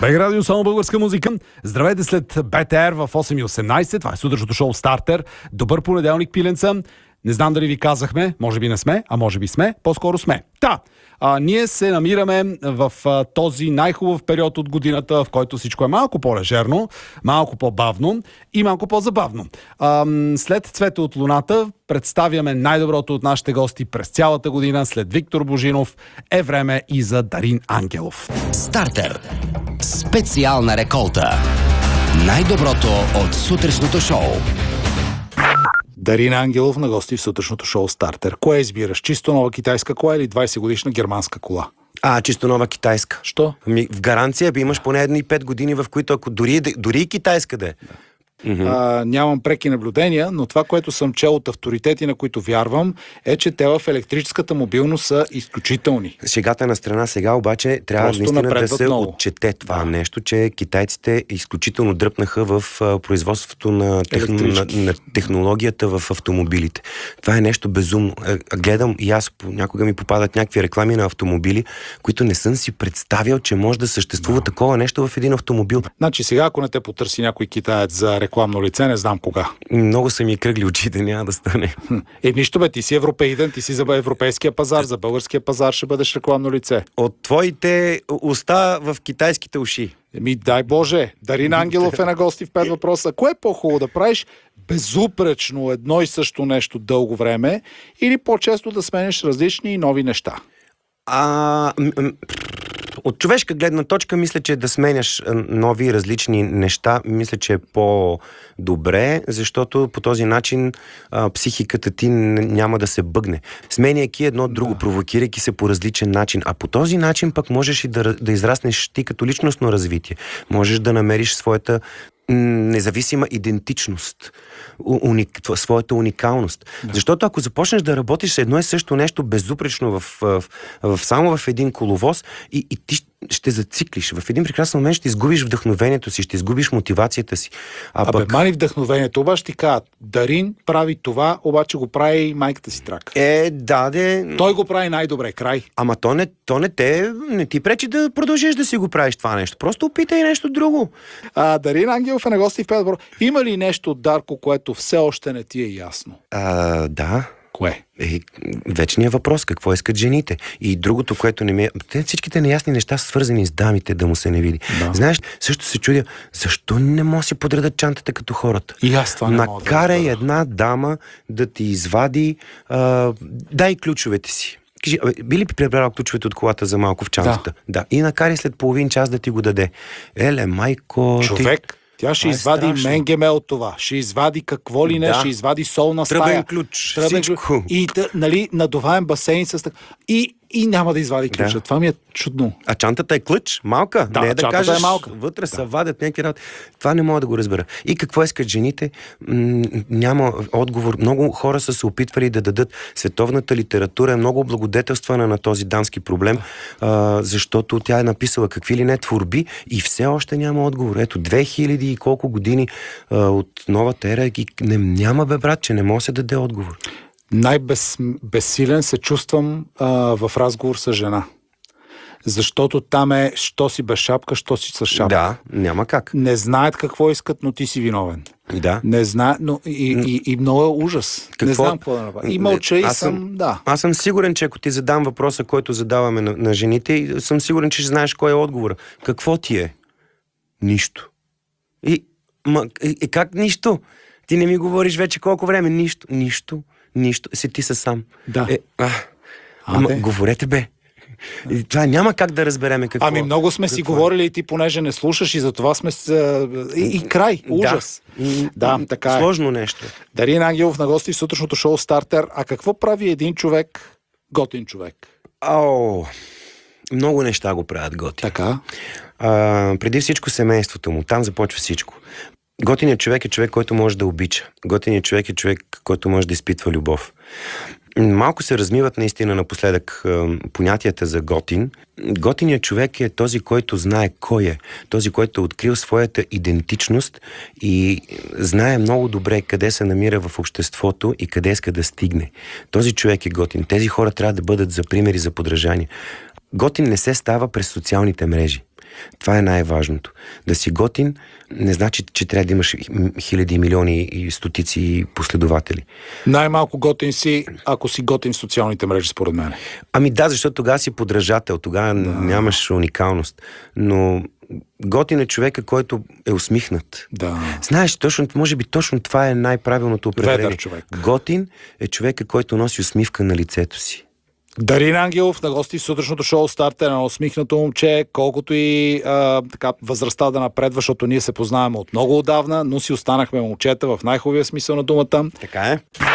БГ Радио, само българска музика. Здравейте след БТР в 8:18. Това е сутрешното шоу Стартер. Добър понеделник, пиленца. Не знам дали ви казахме, може би не сме, а може би сме, по-скоро сме. Ние се намираме в този най-хубав период от годината, в който всичко е малко по-лежерно, малко по-бавно и малко по-забавно. След Цвета от луната представяме най-доброто от нашите гости през цялата година. След Виктор Божинов е време и за Дарин Ангелов. Стартер. Специална реколта. Най-доброто от сутрешното шоу. Дарин Ангелов на гости в сутрешното шоу Стартер. Кое избираш? Чисто нова китайска кола или 20 годишна германска кола? Чисто нова китайска. Що? В гаранция имаш поне 5 години, в които ако дори и китайска да е. Нямам преки наблюдения, но това, което съм чел от авторитети, на които вярвам, е, че те в електрическата мобилност са изключителни. Шегата на страна сега обаче трябва наистина да се отчете това нещо, че китайците изключително дръпнаха в производството на технологията в автомобилите. Това е нещо безумно. Гледам и аз, някога ми попадат някакви реклами на автомобили, които не съм си представял, че може да съществува такова нещо в един автомобил. Значи сега, ако не те потърси някой китаец за рекламно лице, не знам кога. Много са ми кръгли очите, няма да стане. Нищо бе, ти си европеиден, ти си за европейския пазар, за българския пазар ще бъдеш рекламно лице. От твоите уста в китайските уши. Дай Боже, Дарин Ангелов е на гости в 5 въпроса. Кое е по-хубаво да правиш безупречно едно и също нещо дълго време или по-често да сменеш различни и нови неща? От човешка гледна точка, мисля, че да сменяш нови различни неща, мисля, че е по-добре, защото по този начин психиката ти няма да се бъгне. Сменяйки едно друго, провокирайки се по различен начин. А по този начин пък можеш и да израснеш ти като личностно развитие. Можеш да намериш своята независима идентичност, своята уникалност. Защото ако започнеш да работиш едно и също нещо безупречно само в един коловоз и ти ще зациклиш. В един прекрасен момент ще изгубиш вдъхновението си, ще изгубиш мотивацията си. Мани вдъхновението, обаче ти казват, Дарин прави това, обаче го прави и майката си трак. Той го прави най-добре, край. Ама то не ти пречи да продължиш да си го правиш това нещо. Просто опитай нещо друго. Дарин Ангелов е на гости в 5 въпроса. Има ли нещо от Дарко, което все още не ти е ясно? Да. Кое? Вечният въпрос, какво искат жените. И другото, което не ми е... Всичките неясни неща са свързани с дамите, да му се не види. Да. Знаеш, също се чудя, защо не може да си подредат чантата като хората? И аз това не мога да накарай една дама да ти извади... дай ключовете си. Кажи, би ли прибрал ключовете от колата за малко в чантата? Да. И накарай след половин час да ти го даде. майко... Човек... Тя ще извади менгеме от това, ще извади какво ли не, ще извади солна стая. Тръбен ключ, всичко. И надуваем басейн с така. И няма да извади ключа. Това ми е чудно. А чантата е клъч? Малка? Да, не да кажеш, е малка. Вътре са вадят някакви работи. Това не мога да го разбера. И какво искат жените? Няма отговор. Много хора са се опитвали да дадат. Световната литература е много облагодетелствана на този дамски проблем, защото тя е написала какви ли не творби и все още няма отговор. Ето, 2000 и колко години от новата ера и няма брат, че не може да се даде отговор. Най-безсилен се чувствам в разговор с жена. Защото там е, що си без шапка, що си с шапка. Да, няма как. Не знаят какво искат, но ти си виновен. Да. Не знаят, но и много е ужас. Не знам какво да направя. И мълча и Аз съм сигурен, че ако ти задам въпроса, който задаваме на жените, съм сигурен, че знаеш кой е отговора. Какво ти е? Нищо. И как нищо? Ти не ми говориш вече колко време. Нищо. Си ти са сам. Да. Говорете бе. Това няма как да разбереме какво. Много сме си говорили и ти понеже не слушаш и затова сме и край. Ужас. Да, така е. Сложно нещо. Дарин Ангелов на гости в сутрешното шоу Стартер. А какво прави един човек, готин човек? Много неща го правят готин. Така. Преди всичко семейството му. Там започва всичко. Готиният човек е човек, който може да обича. Готиният човек е човек, който може да изпитва любов. Малко се размиват наистина напоследък понятията за готин. Готиният човек е този, който знае кой е. Този, който е открил своята идентичност и знае много добре къде се намира в обществото и къде иска да стигне. Този човек е готин. Тези хора трябва да бъдат за пример и за подражание. Готин не се става през социалните мрежи. Това е най-важното. Да си готин не значи, че трябва да имаш хиляди, милиони и стотици последователи. Най-малко готин си, ако си готин в социалните мрежи, според мен. Ами да, защото тогава си подражател, тогава нямаш уникалност. Но готин е човека, който е усмихнат. Да. Знаеш, може би точно това е най-правилното определение. Ведър човек. Готин е човека, който носи усмивка на лицето си. Дарин Ангелов на гости в сутрешното шоу Стартер, на усмихнато момче, колкото и така, възрастта да напредва, защото ние се познаваме от много отдавна, но си останахме момчета в най-хубавия смисъл на думата. Така е.